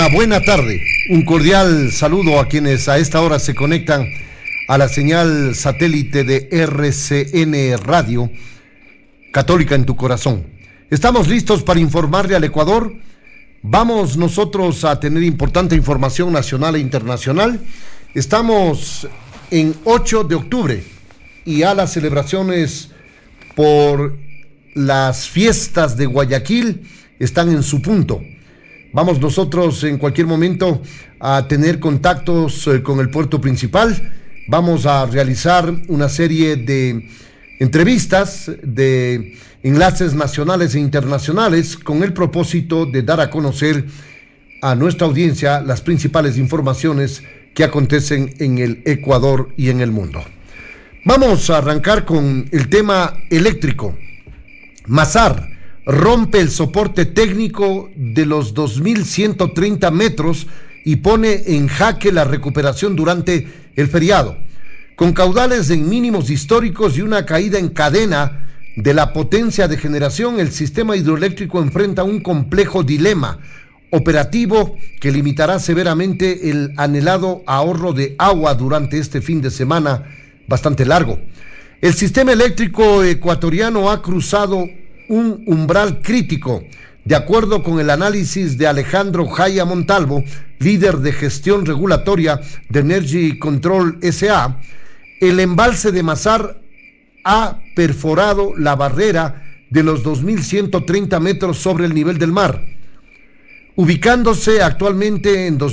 Una buena tarde, un cordial saludo a quienes a esta hora se conectan a la señal satélite de RCN Radio, Católica en tu corazón. Estamos listos para informarle al Ecuador. Vamos nosotros a tener importante información nacional e internacional. Estamos en 8 de octubre y a las celebraciones por las fiestas de Guayaquil están en su punto. Vamos nosotros en cualquier momento a tener contactos con el puerto principal. Vamos a realizar una serie de entrevistas, de enlaces nacionales e internacionales con el propósito de dar a conocer a nuestra audiencia las principales informaciones que acontecen en el Ecuador y en el mundo. Vamos a arrancar con el tema eléctrico. Masar rompe el soporte técnico de los 2.130 metros y pone en jaque la recuperación durante el feriado. Con caudales en mínimos históricos y una caída en cadena de la potencia de generación, el sistema hidroeléctrico enfrenta un complejo dilema operativo que limitará severamente el anhelado ahorro de agua durante este fin de semana bastante largo. El sistema eléctrico ecuatoriano ha cruzado un umbral crítico. De acuerdo con el análisis de Alejandro Jaya Montalvo, líder de gestión regulatoria de Energy Control S.A., el embalse de Masar ha perforado la barrera de los 2.130 metros sobre el nivel del mar, ubicándose actualmente en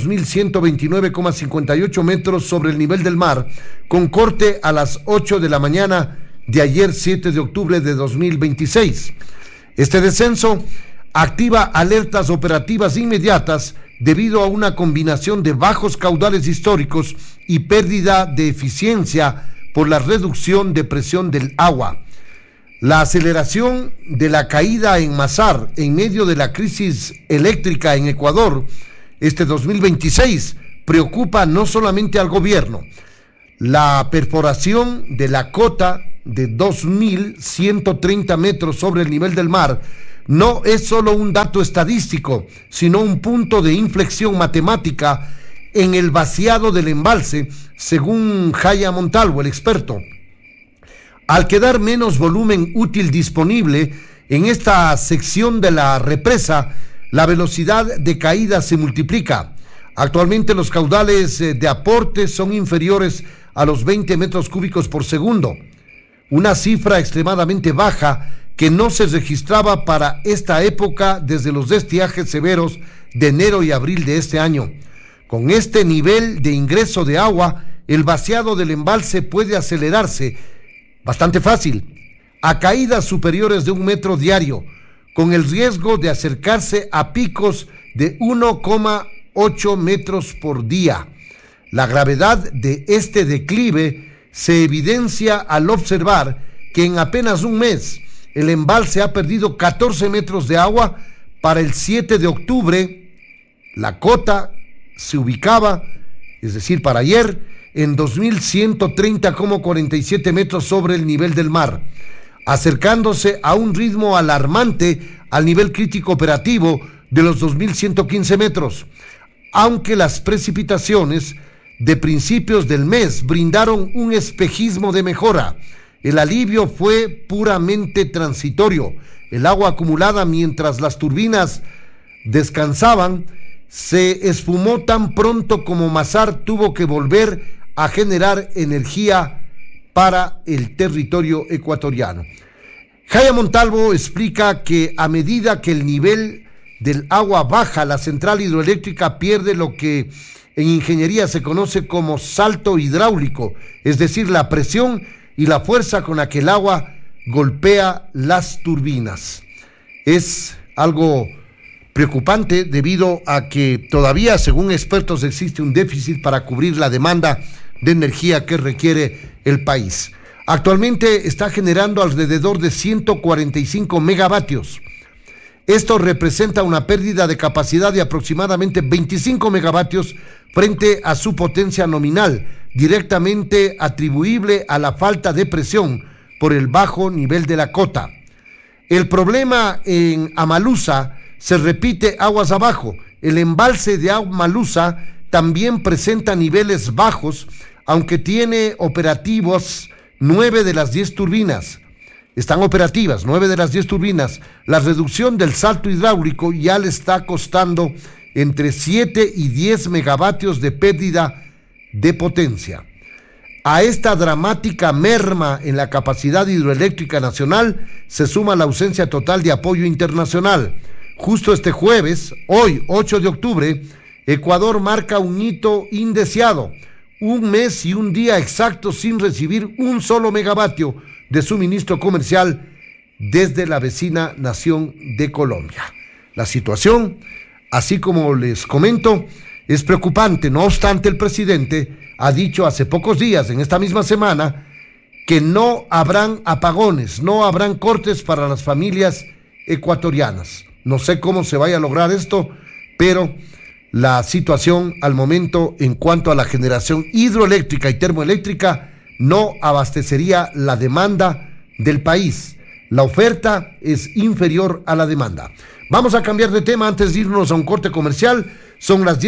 2.129,58 metros sobre el nivel del mar, con corte a las 8 de la mañana de ayer 7 de octubre de 2026. Este descenso activa alertas operativas inmediatas debido a una combinación de bajos caudales históricos y pérdida de eficiencia por la reducción de presión del agua. La aceleración de la caída en Masar en medio de la crisis eléctrica en Ecuador este 2026 preocupa no solamente al gobierno. La perforación de la cota de 2.130 metros sobre el nivel del mar no es solo un dato estadístico, sino un punto de inflexión matemática en el vaciado del embalse, según Jaya Montalvo, el experto. Al quedar menos volumen útil disponible en esta sección de la represa, la velocidad de caída se multiplica. Actualmente los caudales de aporte son inferiores a los 20 metros cúbicos por segundo, una cifra extremadamente baja que no se registraba para esta época desde los estiajes severos de enero y abril de este año. Con este nivel de ingreso de agua, el vaciado del embalse puede acelerarse bastante fácil, a caídas superiores de 1 metro diario, con el riesgo de acercarse a picos de 1,8 metros por día. La gravedad de este declive se evidencia al observar que en apenas un mes el embalse ha perdido 14 metros de agua. Para el 7 de octubre, la cota se ubicaba, es decir, para ayer, en 2.130,47 metros sobre el nivel del mar, acercándose a un ritmo alarmante al nivel crítico operativo de los 2.115 metros, aunque las precipitaciones de principios del mes brindaron un espejismo de mejora. El alivio fue puramente transitorio. El agua acumulada mientras las turbinas descansaban se esfumó tan pronto como Masar tuvo que volver a generar energía para el territorio ecuatoriano. Jaya Montalvo explica que a medida que el nivel del agua baja, la central hidroeléctrica pierde lo que en ingeniería se conoce como salto hidráulico, es decir, la presión y la fuerza con la que el agua golpea las turbinas. Es algo preocupante debido a que todavía, según expertos, existe un déficit para cubrir la demanda de energía que requiere el país. Actualmente está generando alrededor de 145 megavatios. Esto representa una pérdida de capacidad de aproximadamente 25 megavatios frente a su potencia nominal, directamente atribuible a la falta de presión por el bajo nivel de la cota. El problema en Amalusa se repite aguas abajo, el embalse de Amalusa también presenta niveles bajos, aunque tiene operativos 9 de las 10 turbinas. Están operativas 9 de las 10 turbinas. La reducción del salto hidráulico ya le está costando entre 7 y 10 megavatios de pérdida de potencia. A esta dramática merma en la capacidad hidroeléctrica nacional se suma la ausencia total de apoyo internacional. Justo este jueves, hoy 8 de octubre, Ecuador marca un hito indeseado, un mes y un día exacto sin recibir un solo megavatio de suministro comercial desde la vecina nación de Colombia. La situación, así como les comento, es preocupante. No obstante, el presidente ha dicho hace pocos días, en esta misma semana, que no habrán apagones, no habrán cortes para las familias ecuatorianas. No sé cómo se vaya a lograr esto, pero la situación al momento en cuanto a la generación hidroeléctrica y termoeléctrica no abastecería la demanda del país. La oferta es inferior a la demanda. Vamos a cambiar de tema antes de irnos a un corte comercial. Son las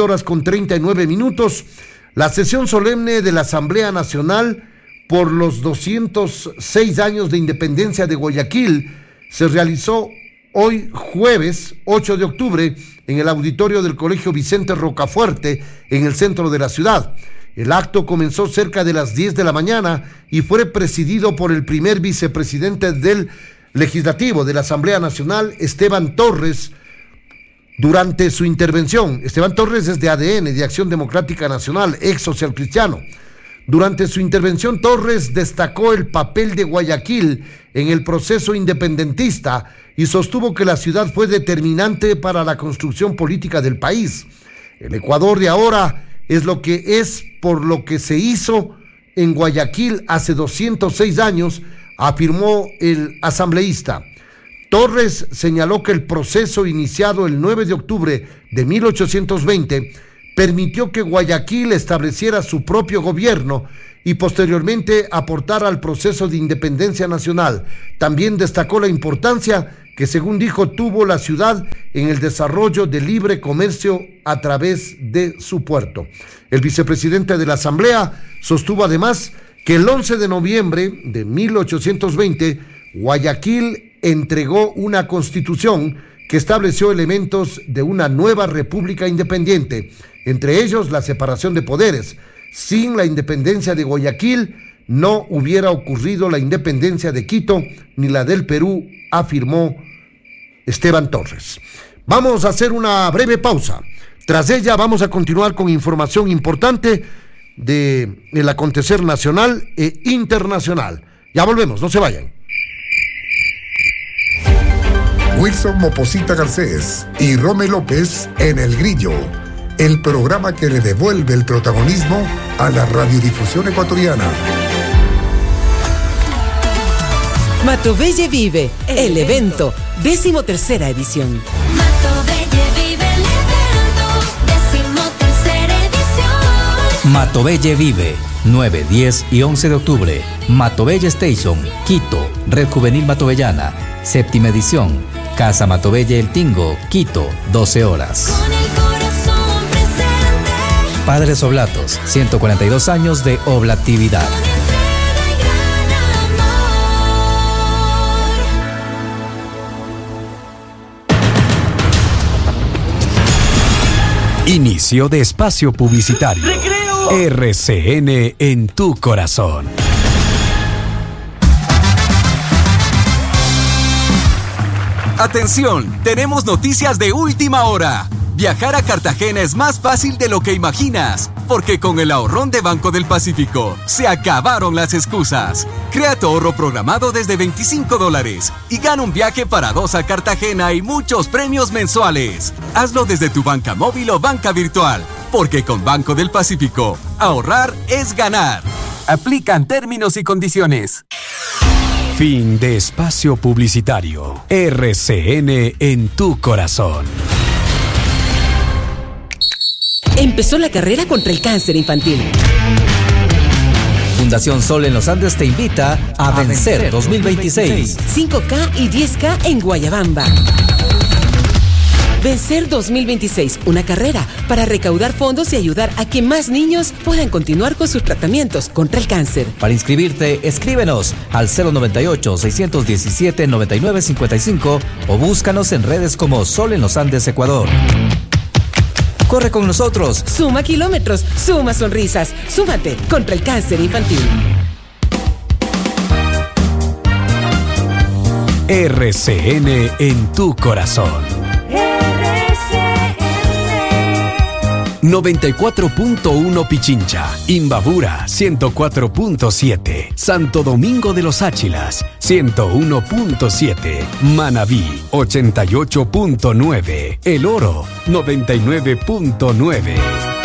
16:39. La sesión solemne de la Asamblea Nacional por los 206 años de independencia de Guayaquil se realizó hoy jueves 8 de octubre en el auditorio del Colegio Vicente Rocafuerte en el centro de la ciudad. El acto comenzó cerca de las 10 de la mañana y fue presidido por el primer vicepresidente del Legislativo de la Asamblea Nacional, Esteban Torres. Durante su intervención, Esteban Torres es de ADN, de Acción Democrática Nacional, ex social cristiano. Durante su intervención, Torres destacó el papel de Guayaquil en el proceso independentista y sostuvo que la ciudad fue determinante para la construcción política del país. El Ecuador de ahora es lo que es por lo que se hizo en Guayaquil hace 206 años, afirmó el asambleísta. Torres señaló que el proceso iniciado el 9 de octubre de 1820 permitió que Guayaquil estableciera su propio gobierno y posteriormente aportara al proceso de independencia nacional. También destacó la importancia que, según dijo, tuvo la ciudad en el desarrollo del libre comercio a través de su puerto. El vicepresidente de la Asamblea sostuvo además que el 11 de noviembre de 1820 Guayaquil entregó una constitución que estableció elementos de una nueva república independiente, entre ellos la separación de poderes. Sin la independencia de Guayaquil no hubiera ocurrido la independencia de Quito ni la del Perú, afirmó Esteban Torres. Vamos a hacer una breve pausa. Tras ella vamos a continuar con información importante del acontecer nacional e internacional. Ya volvemos, no se vayan. Wilson Moposita Garcés y Rome López en El Grillo, el programa que le devuelve el protagonismo a la radiodifusión ecuatoriana. Matobelle Vive, el evento, 13ª edición. Matobelle Vive, el evento, 13ª edición. Matobelle Vive, 9, 10 y 11 de octubre. Matobelle Station, Quito, Red Juvenil Matobellana, 7ª edición. Casa Matobelle El Tingo, Quito, 12 horas. Con el corazón presente. Padres Oblatos, 142 años de oblatividad. Con entrega y gran amor. Inicio de espacio publicitario. ¡Recreo! RCN en tu corazón. Atención, tenemos noticias de última hora. Viajar a Cartagena es más fácil de lo que imaginas, porque con el ahorrón de Banco del Pacífico se acabaron las excusas. Crea tu ahorro programado desde $25 y gana un viaje para 2 a Cartagena y muchos premios mensuales. Hazlo desde tu banca móvil o banca virtual, porque con Banco del Pacífico, ahorrar es ganar. Aplican términos y condiciones. Fin de espacio publicitario. RCN en tu corazón. Empezó la carrera contra el cáncer infantil. Fundación Sol en los Andes te invita a Vencer 2026. 5K y 10K en Guayabamba. Vencer 2026, una carrera para recaudar fondos y ayudar a que más niños puedan continuar con sus tratamientos contra el cáncer. Para inscribirte, escríbenos al 098-617-9955 o búscanos en redes como Sol en los Andes, Ecuador. Corre con nosotros. Suma kilómetros, suma sonrisas, súmate contra el cáncer infantil. RCN en tu corazón. 94.1 Pichincha, Imbabura 104.7, Santo Domingo de los Áchilas 101.7, Manabí 88.9, El Oro 99.9.